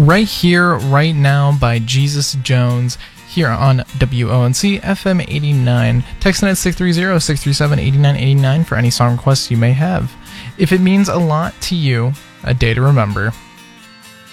right here, right now by Jesus Jones here on WONC FM 89. Text in at 630-637-8989 for any song requests you may have. If it means a lot to you, A Day to Remember.